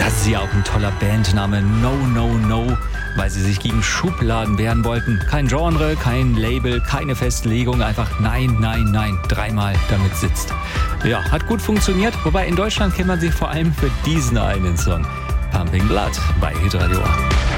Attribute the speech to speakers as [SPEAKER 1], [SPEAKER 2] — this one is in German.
[SPEAKER 1] Das ist ja auch ein toller Bandname, No, No, No, weil sie sich gegen Schubladen wehren wollten. Kein Genre, kein Label, keine Festlegung, einfach nein, nein, nein, dreimal damit sitzt. Ja, hat gut funktioniert, wobei in Deutschland kennt man sie vor allem für diesen einen Song. Pumping Blood bei Hitradio.